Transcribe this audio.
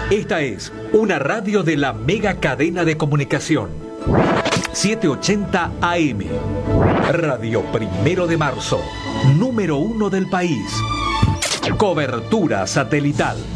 Esta es una radio de la mega cadena de comunicación. 780 AM. Radio Primero de Marzo. Número 1 del país. Cobertura satelital.